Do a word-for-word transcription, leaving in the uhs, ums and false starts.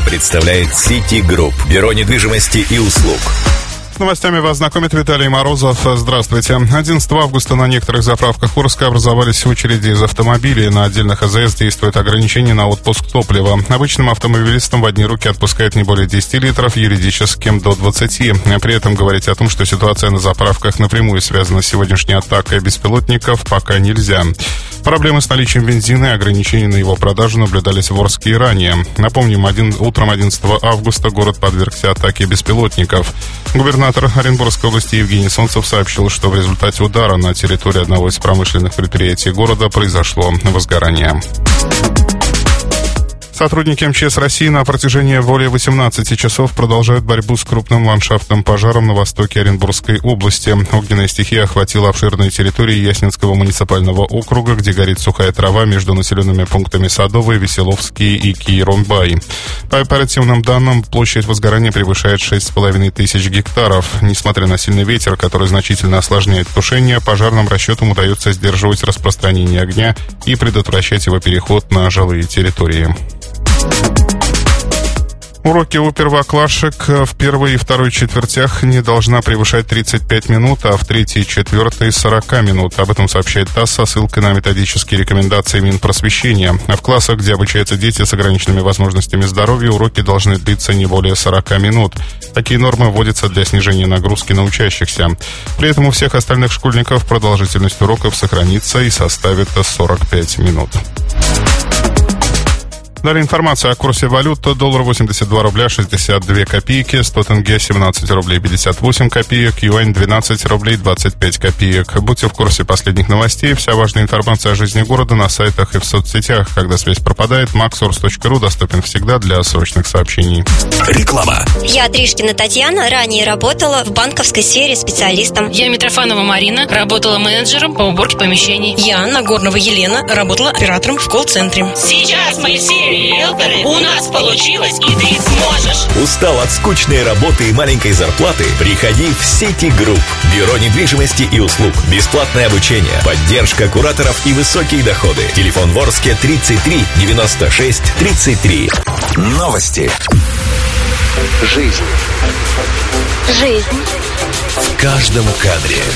представляет City Group. Бюро недвижимости и услуг. С новостями вас знакомит Виталий Морозов. Здравствуйте. одиннадцатого августа на некоторых заправках Курска образовались очереди из автомобилей. На отдельных АЗС действует ограничение на отпуск топлива. Обычным автомобилистам в одни руки отпускают не более десяти литров, юридическим до двадцати. При этом говорить о том, что ситуация на заправках напрямую связана с сегодняшней атакой беспилотников, пока нельзя. Проблемы с наличием бензина и ограничения на его продажу наблюдались в Орске и ранее. Напомним, один, утром одиннадцатого августа город подвергся атаке беспилотников. Губернатор Оренбургской области Евгений Солнцев сообщил, что в результате удара на территории одного из промышленных предприятий города произошло возгорание. Сотрудники МЧС России на протяжении более восемнадцати часов продолжают борьбу с крупным ландшафтным пожаром на востоке Оренбургской области. Огненная стихия охватила обширные территории Яснинского муниципального округа, где горит сухая трава между населенными пунктами Садовый, Веселовский и Кийромбай. По оперативным данным, площадь возгорания превышает шесть с половиной тысяч гектаров. Несмотря на сильный ветер, который значительно осложняет тушение, пожарным расчетам удается сдерживать распространение огня и предотвращать его переход на жилые территории. Уроки у первоклашек в первой и второй четвертях не должна превышать тридцать пять минут, а в третьей и четвертой — сорок минут. Об этом сообщает ТАСС со ссылкой на методические рекомендации Минпросвещения. А в классах, где обучаются дети с ограниченными возможностями здоровья, уроки должны длиться не более сорок минут. Такие нормы вводятся для снижения нагрузки на учащихся. При этом у всех остальных школьников продолжительность уроков сохранится и составит сорок пять минут. Далее информация о курсе валют. Доллар восемьдесят два рубля шестьдесят две копейки, сто тенге семнадцать рублей пятьдесят восемь копеек, юань двенадцать рублей двадцать пять копеек. Будьте в курсе последних новостей. Вся важная информация о жизни города на сайтах и в соцсетях. Когда связь пропадает, максорс точка ру доступен всегда для срочных сообщений. Реклама. Я Тришкина Татьяна, ранее работала в банковской сфере специалистом. Я Митрофанова Марина, работала менеджером по уборке помещений. Я Нагорнова Елена, работала оператором в колл-центре. Сейчас мы все риэлторы, у нас получилось, и ты сможешь. Устал от скучной работы и маленькой зарплаты? Приходи в City Group. Бюро недвижимости и услуг. Бесплатное обучение, поддержка кураторов и высокие доходы. Телефон в Орске тридцать три девяносто шесть тридцать три. Новости. Жизнь. Жизнь. В каждом кадре.